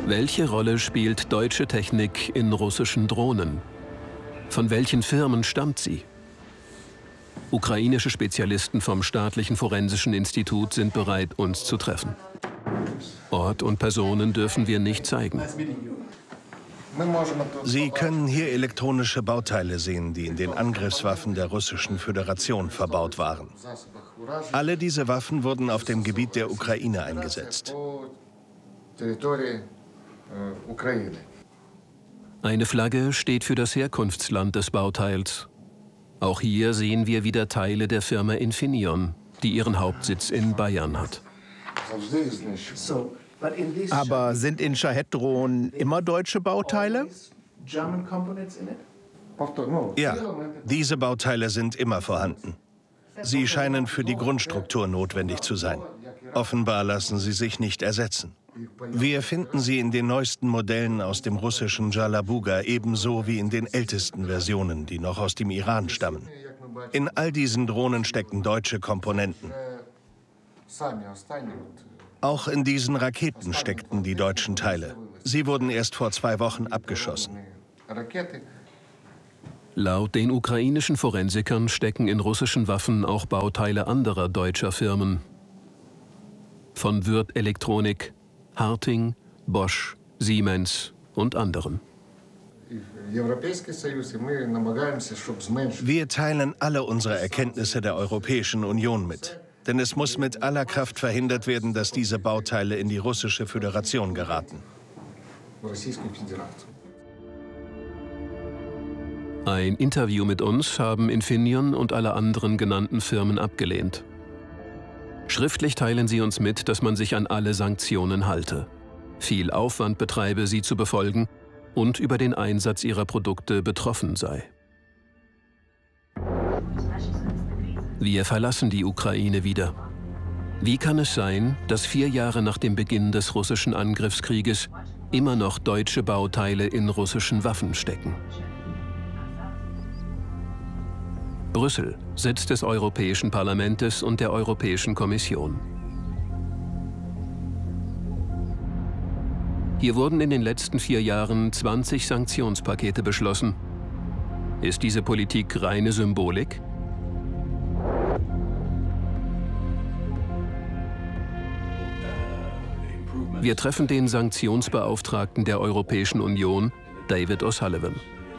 Welche Rolle spielt deutsche Technik in russischen Drohnen? Von welchen Firmen stammt sie? Ukrainische Spezialisten vom Staatlichen Forensischen Institut sind bereit, uns zu treffen. Ort und Personen dürfen wir nicht zeigen. Sie können hier elektronische Bauteile sehen, die in den Angriffswaffen der Russischen Föderation verbaut waren. Alle diese Waffen wurden auf dem Gebiet der Ukraine eingesetzt. Eine Flagge steht für das Herkunftsland des Bauteils. Auch hier sehen wir wieder Teile der Firma Infineon, die ihren Hauptsitz in Bayern hat. Aber sind in Shahed-Drohnen immer deutsche Bauteile? Ja, diese Bauteile sind immer vorhanden. Sie scheinen für die Grundstruktur notwendig zu sein. Offenbar lassen sie sich nicht ersetzen. Wir finden sie in den neuesten Modellen aus dem russischen Jalabuga ebenso wie in den ältesten Versionen, die noch aus dem Iran stammen. In all diesen Drohnen stecken deutsche Komponenten. Auch in diesen Raketen steckten die deutschen Teile. Sie wurden erst vor 2 Wochen abgeschossen. Laut den ukrainischen Forensikern stecken in russischen Waffen auch Bauteile anderer deutscher Firmen. Von Würth Elektronik, Harting, Bosch, Siemens und anderen. Wir teilen alle unsere Erkenntnisse der Europäischen Union mit. Denn es muss mit aller Kraft verhindert werden, dass diese Bauteile in die Russische Föderation geraten. Ein Interview mit uns haben Infineon und alle anderen genannten Firmen abgelehnt. Schriftlich teilen sie uns mit, dass man sich an alle Sanktionen halte, viel Aufwand betreibe, sie zu befolgen und über den Einsatz ihrer Produkte betroffen sei. Wir verlassen die Ukraine wieder. Wie kann es sein, dass 4 Jahre nach dem Beginn des russischen Angriffskrieges immer noch deutsche Bauteile in russischen Waffen stecken? Brüssel, Sitz des Europäischen Parlaments und der Europäischen Kommission. Hier wurden in den letzten 4 Jahren 20 Sanktionspakete beschlossen. Ist diese Politik reine Symbolik? Wir treffen den Sanktionsbeauftragten der Europäischen Union, David O'Sullivan.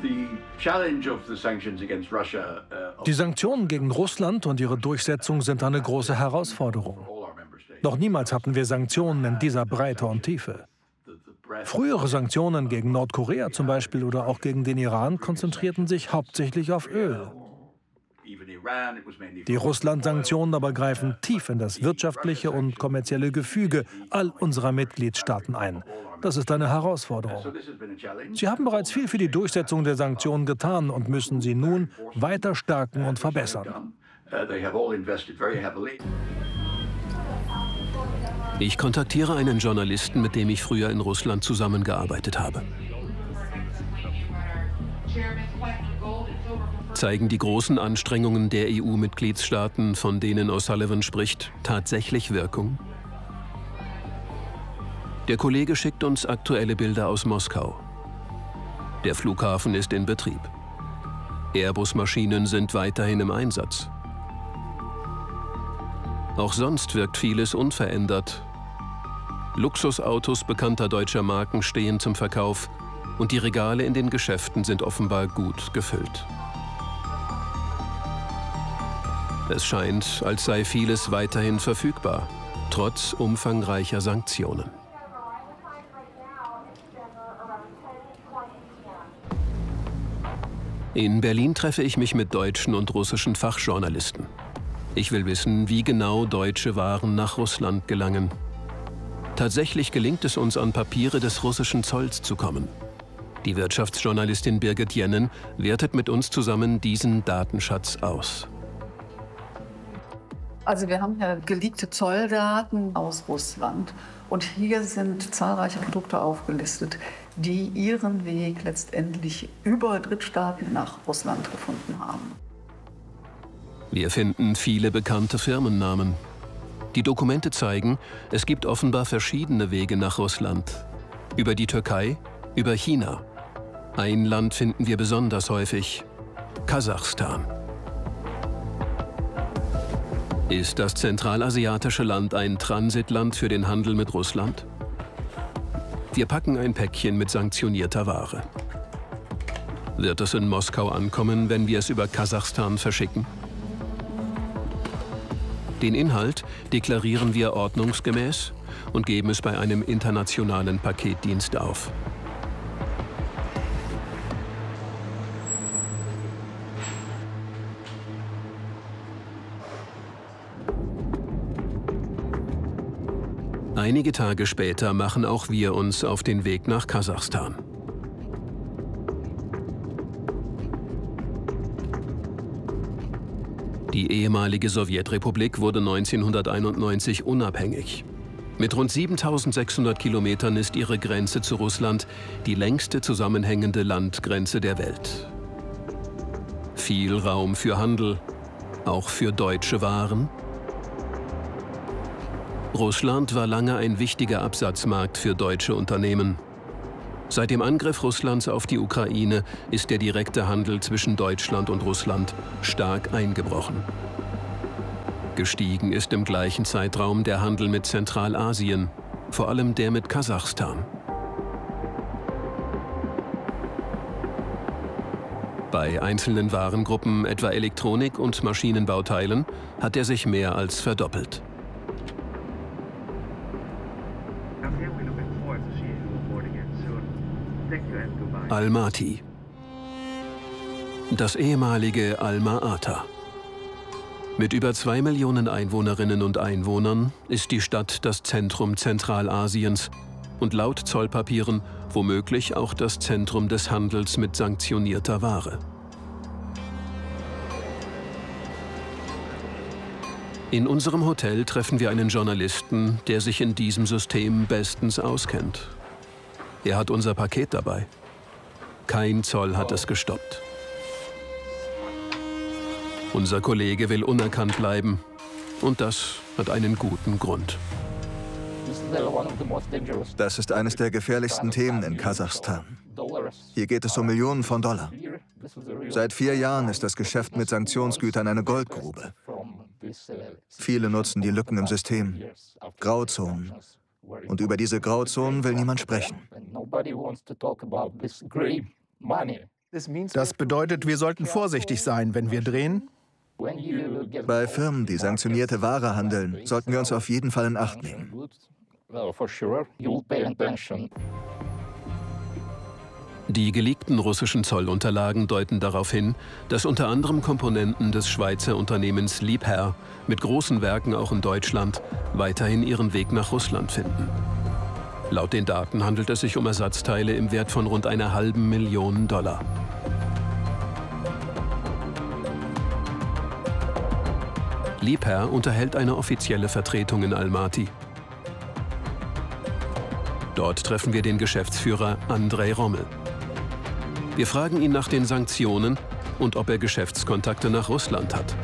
Die Sanktionen gegen Russland und ihre Durchsetzung sind eine große Herausforderung. Noch niemals hatten wir Sanktionen in dieser Breite und Tiefe. Frühere Sanktionen gegen Nordkorea zum Beispiel oder auch gegen den Iran konzentrierten sich hauptsächlich auf Öl. Die Russland-Sanktionen aber greifen tief in das wirtschaftliche und kommerzielle Gefüge all unserer Mitgliedstaaten ein. Das ist eine Herausforderung. Sie haben bereits viel für die Durchsetzung der Sanktionen getan und müssen sie nun weiter stärken und verbessern. Ich kontaktiere einen Journalisten, mit dem ich früher in Russland zusammengearbeitet habe. Zeigen die großen Anstrengungen der EU-Mitgliedstaaten, von denen O'Sullivan spricht, tatsächlich Wirkung? Der Kollege schickt uns aktuelle Bilder aus Moskau. Der Flughafen ist in Betrieb. Airbus-Maschinen sind weiterhin im Einsatz. Auch sonst wirkt vieles unverändert. Luxusautos bekannter deutscher Marken stehen zum Verkauf und die Regale in den Geschäften sind offenbar gut gefüllt. Es scheint, als sei vieles weiterhin verfügbar, trotz umfangreicher Sanktionen. In Berlin treffe ich mich mit deutschen und russischen Fachjournalisten. Ich will wissen, wie genau deutsche Waren nach Russland gelangen. Tatsächlich gelingt es uns, an Papiere des russischen Zolls zu kommen. Die Wirtschaftsjournalistin Birgit Jennen wertet mit uns zusammen diesen Datenschatz aus. Also wir haben ja geleakte Zolldaten aus Russland. Und hier sind zahlreiche Produkte aufgelistet, die ihren Weg letztendlich über Drittstaaten nach Russland gefunden haben. Wir finden viele bekannte Firmennamen. Die Dokumente zeigen, es gibt offenbar verschiedene Wege nach Russland. Über die Türkei, über China. Ein Land finden wir besonders häufig: Kasachstan. Ist das zentralasiatische Land ein Transitland für den Handel mit Russland? Wir packen ein Päckchen mit sanktionierter Ware. Wird es in Moskau ankommen, wenn wir es über Kasachstan verschicken? Den Inhalt deklarieren wir ordnungsgemäß und geben es bei einem internationalen Paketdienst auf. Einige Tage später machen auch wir uns auf den Weg nach Kasachstan. Die ehemalige Sowjetrepublik wurde 1991 unabhängig. Mit rund 7.600 Kilometern ist ihre Grenze zu Russland die längste zusammenhängende Landgrenze der Welt. Viel Raum für Handel, auch für deutsche Waren. Russland war lange ein wichtiger Absatzmarkt für deutsche Unternehmen. Seit dem Angriff Russlands auf die Ukraine ist der direkte Handel zwischen Deutschland und Russland stark eingebrochen. Gestiegen ist im gleichen Zeitraum der Handel mit Zentralasien, vor allem der mit Kasachstan. Bei einzelnen Warengruppen, etwa Elektronik und Maschinenbauteilen, hat er sich mehr als verdoppelt. Almaty. Das ehemalige Alma-Ata. Mit über 2 Millionen Einwohnerinnen und Einwohnern ist die Stadt das Zentrum Zentralasiens und laut Zollpapieren womöglich auch das Zentrum des Handels mit sanktionierter Ware. In unserem Hotel treffen wir einen Journalisten, der sich in diesem System bestens auskennt. Er hat unser Paket dabei. Kein Zoll hat es gestoppt. Unser Kollege will unerkannt bleiben. Und das hat einen guten Grund. Das ist eines der gefährlichsten Themen in Kasachstan. Hier geht es um Millionen von Dollar. Seit 4 Jahren ist das Geschäft mit Sanktionsgütern eine Goldgrube. Viele nutzen die Lücken im System, Grauzonen. Und über diese Grauzonen will niemand sprechen. Das bedeutet, wir sollten vorsichtig sein, wenn wir drehen. Bei Firmen, die sanktionierte Ware handeln, sollten wir uns auf jeden Fall in Acht nehmen. Die geleakten russischen Zollunterlagen deuten darauf hin, dass unter anderem Komponenten des Schweizer Unternehmens Liebherr mit großen Werken auch in Deutschland weiterhin ihren Weg nach Russland finden. Laut den Daten handelt es sich um Ersatzteile im Wert von rund einer halben Million $. Liebherr unterhält eine offizielle Vertretung in Almaty. Dort treffen wir den Geschäftsführer Andrei Rommel. Wir fragen ihn nach den Sanktionen und ob er Geschäftskontakte nach Russland hat.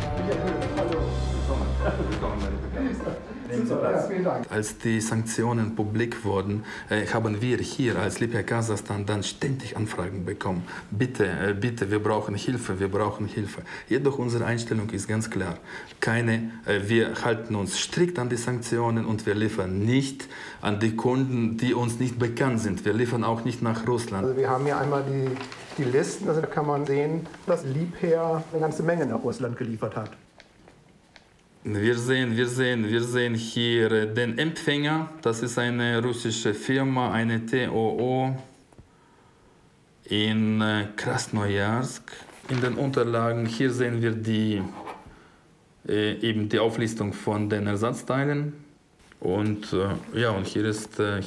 Als die Sanktionen publik wurden, haben wir hier als Liebherr Kasachstan dann ständig Anfragen bekommen. Bitte, bitte, wir brauchen Hilfe, wir brauchen Hilfe. Jedoch unsere Einstellung ist ganz klar. Wir halten uns strikt an die Sanktionen und wir liefern nicht an die Kunden, die uns nicht bekannt sind. Wir liefern auch nicht nach Russland. Also wir haben hier einmal die Listen, also da kann man sehen, dass Liebherr eine ganze Menge nach Russland geliefert hat. Wir sehen hier den Empfänger. Das ist eine russische Firma, eine TOO in Krasnojarsk. In den Unterlagen hier sehen wir eben die Auflistung von den Ersatzteilen. Und und hier ist der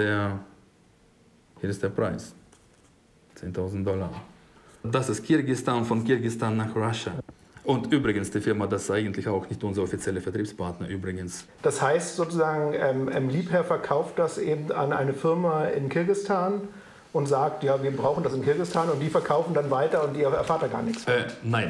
Preis. $10.000. Das ist Kirgisistan, von Kirgisistan nach Russland. Und übrigens, die Firma, das ist eigentlich auch nicht unser offizieller Vertriebspartner übrigens. Das heißt sozusagen, Liebherr verkauft das eben an eine Firma in Kirgisistan und sagt, ja, wir brauchen das in Kirgisistan und die verkaufen dann weiter und ihr erfahrt da gar nichts. Nein.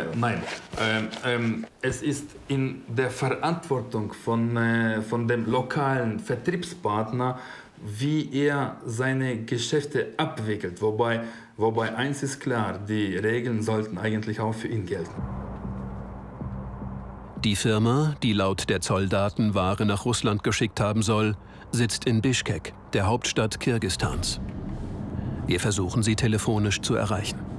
Es ist in der Verantwortung von dem lokalen Vertriebspartner, wie er seine Geschäfte abwickelt. Wobei eins ist klar, die Regeln sollten eigentlich auch für ihn gelten. Die Firma, die laut der Zolldaten Ware nach Russland geschickt haben soll, sitzt in Bischkek, der Hauptstadt Kirgisistans. Wir versuchen, sie telefonisch zu erreichen.